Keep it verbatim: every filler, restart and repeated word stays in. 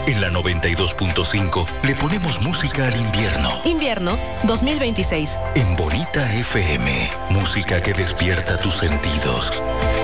En la noventa y dos punto cinco le ponemos música al invierno. Invierno dos mil veintiséis. En Bonita F M, música que despierta tus sentidos.